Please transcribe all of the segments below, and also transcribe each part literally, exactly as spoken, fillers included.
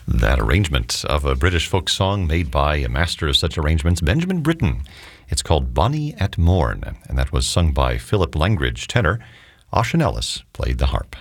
That arrangement of a British folk song made by a master of such arrangements, Benjamin Britten. It's called Bonnie at Morn, and that was sung by Philip Langridge, tenor. Ocean Ellis played the harp.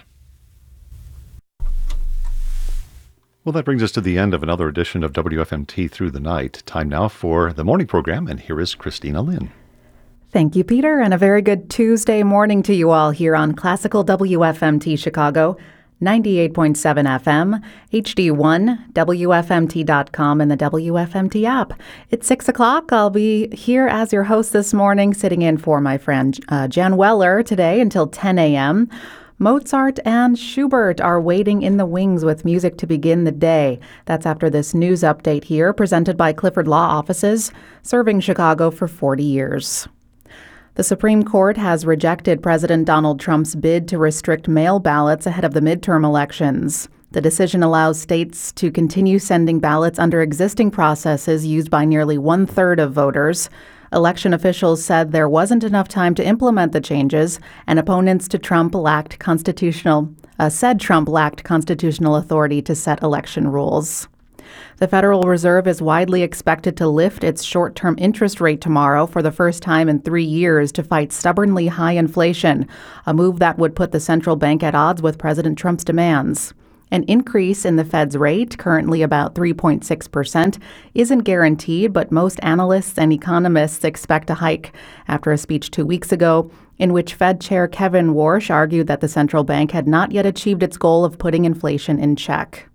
Well, that brings us to the end of another edition of W F M T Through the Night. Time now for the morning program, and here is Christina Lynn. Thank you, Peter, and a very good Tuesday morning to you all here on Classical W F M T Chicago, ninety-eight point seven F M, H D one, W F M T dot com, and the W F M T app. It's six o'clock. I'll be here as your host this morning, sitting in for my friend uh, Jan Weller today until ten a.m. Mozart and Schubert are waiting in the wings with music to begin the day. That's after this news update here, presented by Clifford Law Offices, serving Chicago for forty years. The Supreme Court has rejected President Donald Trump's bid to restrict mail ballots ahead of the midterm elections. The decision allows states to continue sending ballots under existing processes used by nearly one-third of voters. Election officials said there wasn't enough time to implement the changes, and opponents to Trump lacked constitutional, uh, said Trump lacked constitutional authority to set election rules. The Federal Reserve is widely expected to lift its short-term interest rate tomorrow for the first time in three years to fight stubbornly high inflation, a move that would put the central bank at odds with President Trump's demands. An increase in the Fed's rate, currently about three point six percent, isn't guaranteed, but most analysts and economists expect a hike after a speech two weeks ago in which Fed Chair Kevin Warsh argued that the central bank had not yet achieved its goal of putting inflation in check.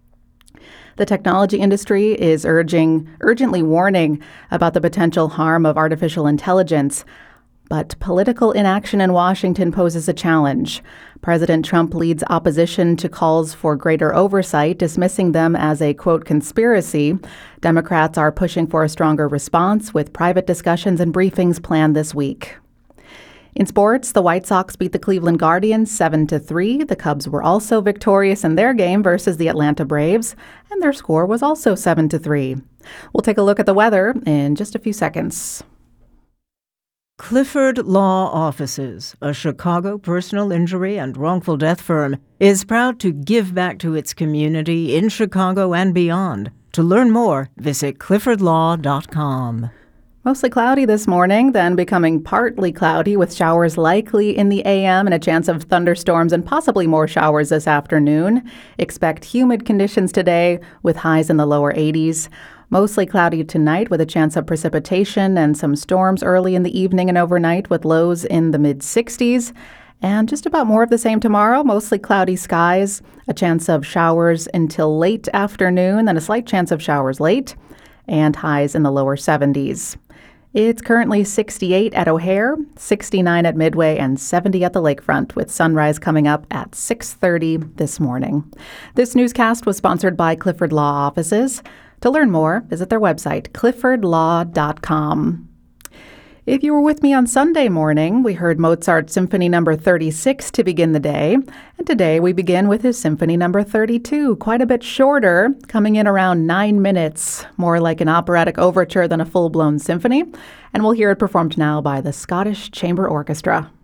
The technology industry is urging, urgently warning about the potential harm of artificial intelligence, but political inaction in Washington poses a challenge. President Trump leads opposition to calls for greater oversight, dismissing them as a, quote, conspiracy. Democrats are pushing for a stronger response, with private discussions and briefings planned this week. In sports, the White Sox beat the Cleveland Guardians seven to three. The Cubs were also victorious in their game versus the Atlanta Braves, and their score was also seven to three. We'll take a look at the weather in just a few seconds. Clifford Law Offices, a Chicago personal injury and wrongful death firm, is proud to give back to its community in Chicago and beyond. To learn more, visit clifford law dot com. Mostly cloudy this morning, then becoming partly cloudy with showers likely in the a m and a chance of thunderstorms and possibly more showers this afternoon. Expect humid conditions today with highs in the lower eighties. Mostly cloudy tonight with a chance of precipitation and some storms early in the evening and overnight with lows in the mid-sixties. And just about more of the same tomorrow, mostly cloudy skies, a chance of showers until late afternoon, then a slight chance of showers late, and highs in the lower seventies. It's currently sixty-eight at O'Hare, sixty-nine at Midway, and seventy at the lakefront, with sunrise coming up at six thirty this morning. This newscast was sponsored by Clifford Law Offices. To learn more, visit their website, clifford law dot com. If you were with me on Sunday morning, we heard Mozart's Symphony Number thirty-six to begin the day, and today we begin with his Symphony Number thirty-two, quite a bit shorter, coming in around nine minutes, more like an operatic overture than a full-blown symphony, and we'll hear it performed now by the Scottish Chamber Orchestra.